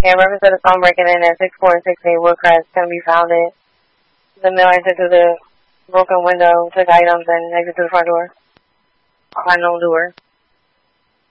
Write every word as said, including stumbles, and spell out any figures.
In reference to the phone breaking in at six four and six eight Woodcrest can be found at the male entered through the broken window, took items, and exited to the front door. Unknown doer.